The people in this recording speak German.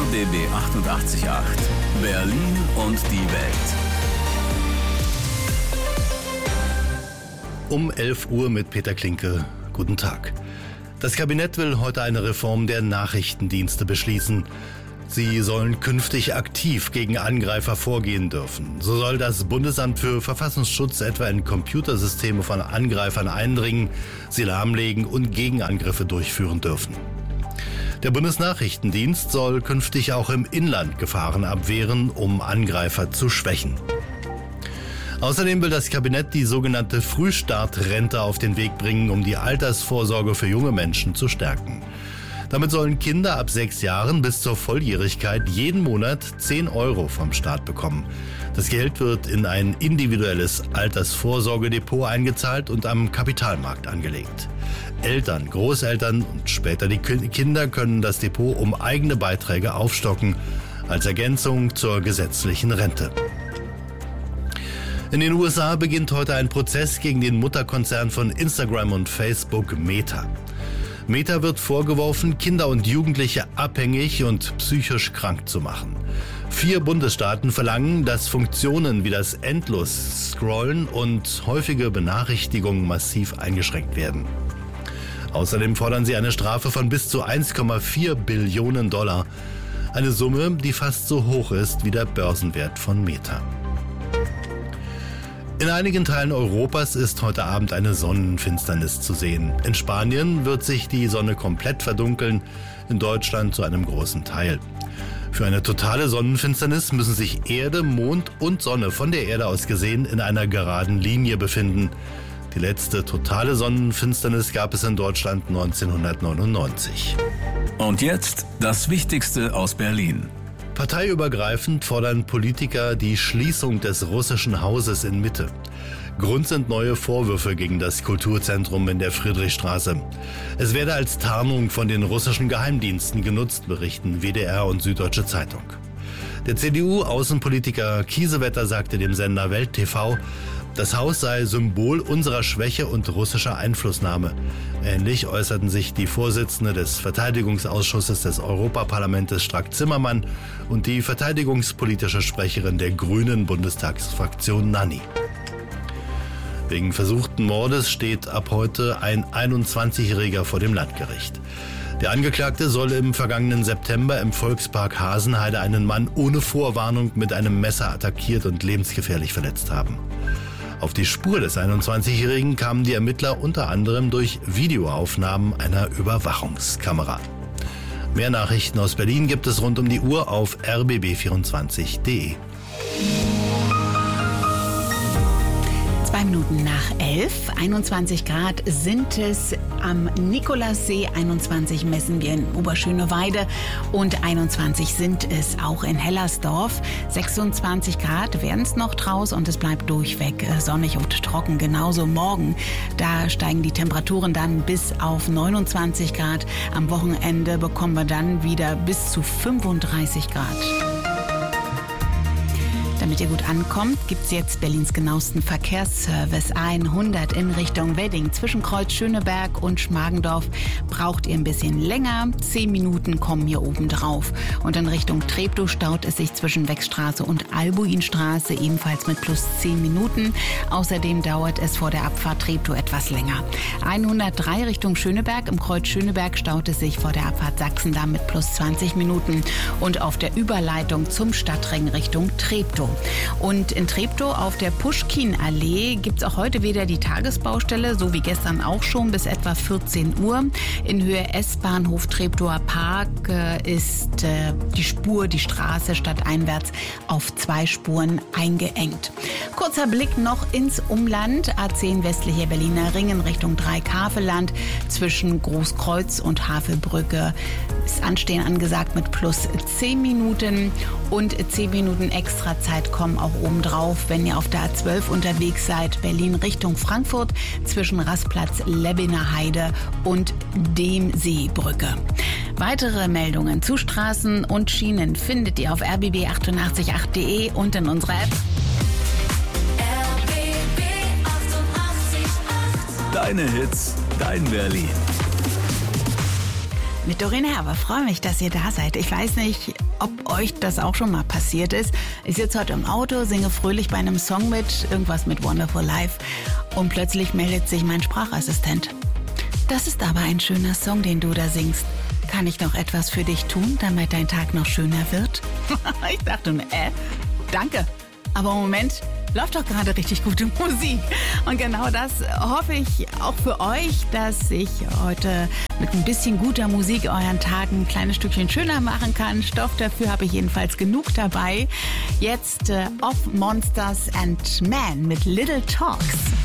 RBB 88.8 Berlin und die Welt. Um 11 Uhr mit Peter Klinke. Guten Tag. Das Kabinett will heute eine Reform der Nachrichtendienste beschließen. Sie sollen künftig aktiv gegen Angreifer vorgehen dürfen. So soll das Bundesamt für Verfassungsschutz etwa in Computersysteme von Angreifern eindringen, sie lahmlegen und Gegenangriffe durchführen dürfen. Der Bundesnachrichtendienst soll künftig auch im Inland Gefahren abwehren, um Angreifer zu schwächen. Außerdem will das Kabinett die sogenannte Frühstartrente auf den Weg bringen, um die Altersvorsorge für junge Menschen zu stärken. Damit sollen Kinder ab 6 Jahren bis zur Volljährigkeit jeden Monat 10 Euro vom Staat bekommen. Das Geld wird in ein individuelles Altersvorsorgedepot eingezahlt und am Kapitalmarkt angelegt. Eltern, Großeltern und später die Kinder können das Depot um eigene Beiträge aufstocken, als Ergänzung zur gesetzlichen Rente. In den USA beginnt heute ein Prozess gegen den Mutterkonzern von Instagram und Facebook, Meta. Meta wird vorgeworfen, Kinder und Jugendliche abhängig und psychisch krank zu machen. 4 Bundesstaaten verlangen, dass Funktionen wie das Endlos-Scrollen und häufige Benachrichtigungen massiv eingeschränkt werden. Außerdem fordern sie eine Strafe von bis zu 1,4 Billionen $. Eine Summe, die fast so hoch ist wie der Börsenwert von Meta. In einigen Teilen Europas ist heute Abend eine Sonnenfinsternis zu sehen. In Spanien wird sich die Sonne komplett verdunkeln, in Deutschland zu einem großen Teil. Für eine totale Sonnenfinsternis müssen sich Erde, Mond und Sonne von der Erde aus gesehen in einer geraden Linie befinden. Die letzte totale Sonnenfinsternis gab es in Deutschland 1999. Und jetzt das Wichtigste aus Berlin. Parteiübergreifend fordern Politiker die Schließung des russischen Hauses in Mitte. Grund sind neue Vorwürfe gegen das Kulturzentrum in der Friedrichstraße. Es werde als Tarnung von den russischen Geheimdiensten genutzt, berichten WDR und Süddeutsche Zeitung. Der CDU-Außenpolitiker Kiesewetter sagte dem Sender Welt TV, das Haus sei Symbol unserer Schwäche und russischer Einflussnahme. Ähnlich äußerten sich die Vorsitzende des Verteidigungsausschusses des Europaparlamentes Strack-Zimmermann und die verteidigungspolitische Sprecherin der Grünen Bundestagsfraktion Nanni. Wegen versuchten Mordes steht ab heute ein 21-Jähriger vor dem Landgericht. Der Angeklagte soll im vergangenen September im Volkspark Hasenheide einen Mann ohne Vorwarnung mit einem Messer attackiert und lebensgefährlich verletzt haben. Auf die Spur des 21-Jährigen kamen die Ermittler unter anderem durch Videoaufnahmen einer Überwachungskamera. Mehr Nachrichten aus Berlin gibt es rund um die Uhr auf rbb24.de. 2 Minuten nach 11, 21 Grad sind es am Nikolassee, 21 messen wir in Oberschöneweide und 21 sind es auch in Hellersdorf. 26 Grad werden es noch draus und es bleibt durchweg sonnig und trocken. Genauso morgen, da steigen die Temperaturen dann bis auf 29 Grad. Am Wochenende bekommen wir dann wieder bis zu 35 Grad. Damit ihr gut ankommt, gibt's jetzt Berlins genauesten Verkehrsservice. A100 in Richtung Wedding. Zwischen Kreuz Schöneberg und Schmargendorf braucht ihr ein bisschen länger. 10 Minuten kommen hier oben drauf. Und in Richtung Treptow staut es sich zwischen Wechstraße und Albuinstraße ebenfalls mit plus 10 Minuten. Außerdem dauert es vor der Abfahrt Treptow etwas länger. 103 Richtung Schöneberg. Im Kreuz Schöneberg staut es sich vor der Abfahrt Sachsendamm mit plus 20 Minuten. Und auf der Überleitung zum Stadtring Richtung Treptow. Und in Treptow auf der Puschkin-Allee gibt es auch heute wieder die Tagesbaustelle, so wie gestern auch schon, bis etwa 14 Uhr. In Höhe S-Bahnhof Treptower Park ist die Straße stadteinwärts auf 2 Spuren eingeengt. Kurzer Blick noch ins Umland. A10 westliche Berliner Ring in Richtung Dreikaveland. Zwischen Großkreuz und Havelbrücke ist Anstehen angesagt mit plus 10 Minuten. Und 10 Minuten extra Zeit kommen auch obendrauf, wenn ihr auf der A12 unterwegs seid. Berlin Richtung Frankfurt zwischen Rastplatz Lebbener Heide und dem Seebrücke. Weitere Meldungen zu Straßen und Schienen findet ihr auf rbb888.de und in unserer App. RBB 88.8. Deine Hits, dein Berlin. mit Doreen Herber. Freue mich, dass ihr da seid. Ich weiß nicht, ob euch das auch schon mal passiert ist. Ich sitze heute im Auto, singe fröhlich bei einem Song mit, irgendwas mit Wonderful Life, und plötzlich meldet sich mein Sprachassistent. Das ist aber ein schöner Song, den du da singst. Kann ich noch etwas für dich tun, damit dein Tag noch schöner wird? Ich dachte mir, danke. Aber im Moment läuft doch gerade richtig gute Musik. Und genau das hoffe ich auch für euch, dass ich heute mit ein bisschen guter Musik euren Tag ein kleines Stückchen schöner machen kann. Stoff dafür habe ich jedenfalls genug dabei. Jetzt Of Monsters and Men mit Little Talks.